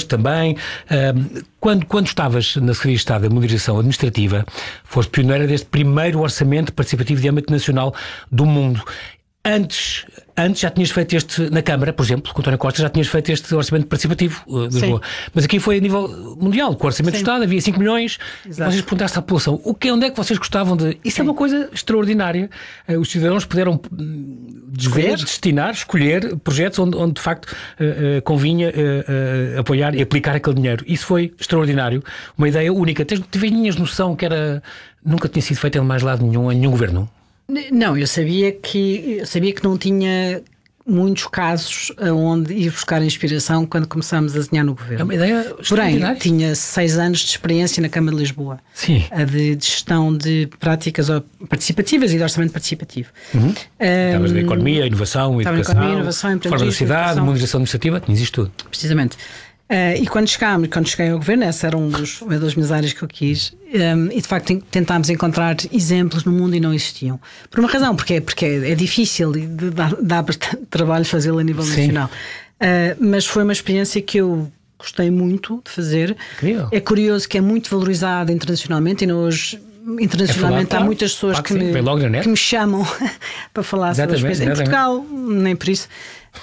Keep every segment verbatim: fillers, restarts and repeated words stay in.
hoje também. Uh, quando, quando estavas na Secretaria de Estado da Modernização Administrativa, foste pioneira deste primeiro orçamento participativo de âmbito nacional do mundo. Antes, antes já tinhas feito este, na Câmara, por exemplo, com António Costa, já tinhas feito este orçamento participativo uh, de Lisboa. Mas aqui foi a nível mundial, com o orçamento Sim. do Estado, havia cinco milhões. Exato. Vocês perguntaste à população, o que, onde é que vocês gostavam de... Isso Sim. é uma coisa extraordinária. Uh, os cidadãos puderam escolher, destinar, escolher projetos onde, onde de facto uh, uh, convinha uh, uh, apoiar e aplicar aquele dinheiro. Isso foi extraordinário. Uma ideia única. Tinhas noção que era... Nunca tinha sido feito em mais lado nenhum, em nenhum governo? Não, eu sabia que, eu sabia que não tinha muitos casos onde ir buscar inspiração quando começámos a desenhar no governo. É uma ideia Porém, tinha seis anos de experiência na Câmara de Lisboa. Sim. De, de gestão de práticas participativas e de orçamento participativo. Uhum. Um, Estavas na economia, inovação, educação, economia, inovação, forma da cidade, modernização administrativa, tinhas isto tudo. Precisamente. Uh, e quando chegámos, quando cheguei ao governo, essa era um dos, uma das minhas áreas que eu quis, um, e de facto tentámos encontrar exemplos no mundo e não existiam. Por uma razão, porque, porque é, é difícil e dá, dá bastante trabalho fazê-lo a nível Sim. nacional. Uh, mas foi uma experiência que eu gostei muito de fazer. Incrível. É curioso que é muito valorizada internacionalmente, e hoje internacionalmente é falar, há muitas pessoas que, me, que me chamam para falar exatamente, sobre as coisas. Em Portugal, nem por isso.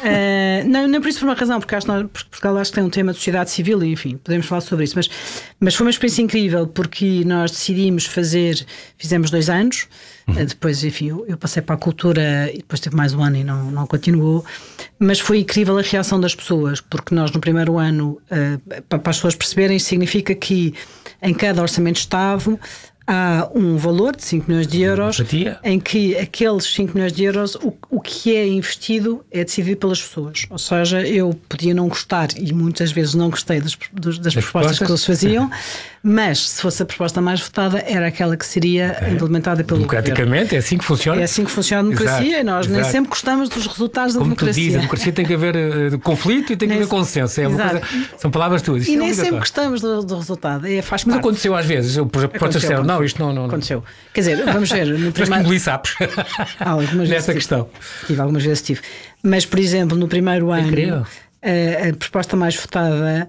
Uh, não, não por isso, por uma razão, porque, acho, porque Portugal acho que tem um tema de sociedade civil e enfim, podemos falar sobre isso, mas, mas foi uma experiência incrível porque nós decidimos fazer, fizemos dois anos, uhum. uh, depois enfim, eu, eu passei para a cultura e depois teve mais um ano e não, não continuou, mas foi incrível a reação das pessoas, porque nós no primeiro ano, uh, para, para as pessoas perceberem, significa que em cada orçamento de Estado há um valor de cinco milhões de euros em que aqueles cinco milhões de euros, o, o que é investido é decidido pelas pessoas. Ou seja, eu podia não gostar, e muitas vezes não gostei das, das, das propostas que eles faziam, mas se fosse a proposta mais votada, era aquela que seria okay. implementada pelo democraticamente, governo. É assim que funciona. É assim que funciona a democracia. Exato, e nós exato. nem sempre gostamos dos resultados da Como democracia. Tu dizes, a democracia tem que haver uh, conflito e tem que haver consenso. É uma coisa, são palavras tuas. E é nem sempre gostamos do, do resultado. É, faz mas parte. Aconteceu às vezes. Pode ser, não, isto não, não. Aconteceu. Quer dizer, vamos ver. No primeiro... Mas que sapos nessa questão. Tive, algumas vezes tive. Mas, por exemplo, no primeiro ano, a, a proposta mais votada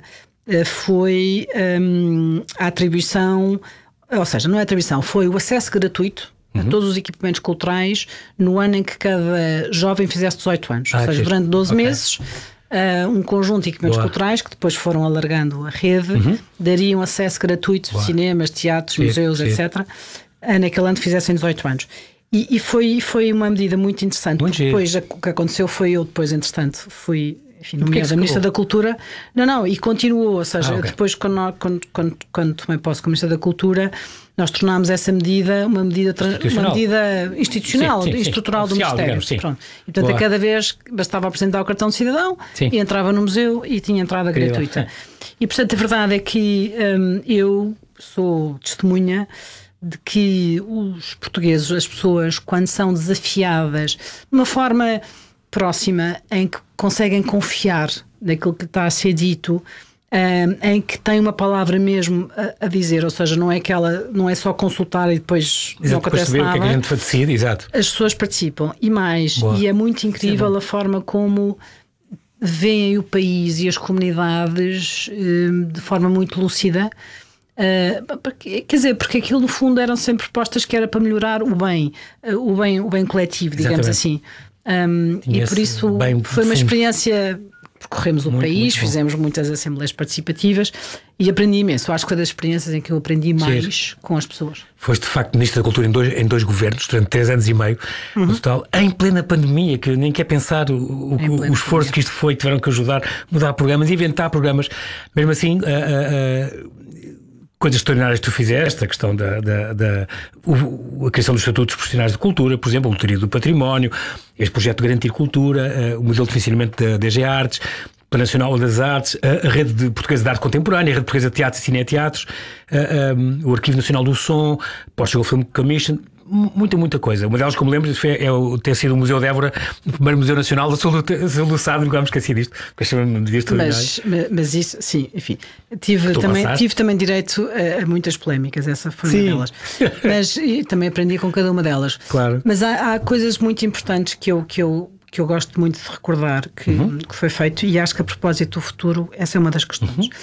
foi um, a atribuição, ou seja, não é atribuição, foi o acesso gratuito uhum. a todos os equipamentos culturais no ano em que cada jovem fizesse dezoito anos. Ah, ou seja, durante doze okay. meses. Uh, um conjunto de equipamentos Boa. culturais que depois foram alargando a rede, uhum. dariam acesso gratuito a cinemas, teatros, sim, museus, sim. etcétera. Uh, naquele ano fizessem dezoito anos. E, e foi, foi uma medida muito interessante. Muito porque depois o que aconteceu foi eu depois, entretanto, fui enfim, nomeada Ministra da Cultura. Não, não, e continuou. Ou seja, ah, okay. depois quando, quando, quando, quando tomei posse como Ministra da Cultura, nós tornámos essa medida uma medida institucional, uma medida institucional sim, sim, estrutural sim. do Oficial, Ministério. Digamos, Pronto. E portanto, Boa. a cada vez bastava apresentar o cartão de cidadão sim. e entrava no museu e tinha entrada Incrível. gratuita. E portanto, a verdade é que hum, eu sou testemunha de que os portugueses, as pessoas, quando são desafiadas de uma forma próxima em que conseguem confiar naquilo que está a ser dito, um, em que tem uma palavra mesmo a, a dizer, ou seja, não é aquela, não é só consultar e depois exato, não acontece depois nada. O que é que a gente decide, exato. As pessoas participam e mais, Boa. e é muito incrível é a forma como veem o país e as comunidades um, de forma muito lúcida. Uh, porque, quer dizer, porque aquilo no fundo eram sempre propostas que era para melhorar o bem, uh, o bem, o bem coletivo, digamos Exatamente. assim. Um, e por isso foi uma experiência. Percorremos o muito, país, muito fizemos muitas assembleias participativas e aprendi imenso. Acho que foi das experiências em que eu aprendi mais Sim. com as pessoas. Foste de facto Ministra da Cultura em dois, em dois governos, durante três anos e meio, uhum. no total, em plena pandemia, que nem quer pensar o, o, o esforço pandemia. que isto foi, tiveram que ajudar a mudar programas, inventar programas. Mesmo assim, uh, uh, uh, coisas extraordinárias que tu fizeste, a questão da, da, da o, a criação dos estatutos profissionais de cultura, por exemplo, a loteria do património, este projeto de garantir cultura, uh, o modelo de financiamento da D G Artes, Plano Nacional das Artes, a, a rede de portuguesa de arte contemporânea, a rede portuguesa de teatro e cineteatros, uh, um, o Arquivo Nacional do Som, Portugal Film Commission, muita, muita coisa. Uma delas, como lembro, é o ter sido o Museu de Évora, o primeiro Museu Nacional da Sul do Sado, nunca me esqueci disto, porque mas, mas isso, sim, enfim, tive também, tive também direito a, a muitas polémicas, essa foi sim. uma delas, mas e também aprendi com cada uma delas. Claro. Mas há, há coisas muito importantes que eu, que eu que eu gosto muito de recordar que, uhum. que foi feito, e acho que a propósito do futuro essa é uma das questões. Uhum.